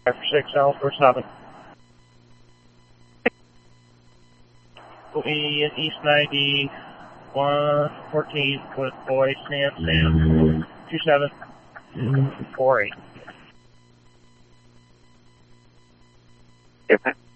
6 Ellsworth 7. We at East 90, 114 with boy Sam, 2748. Okay.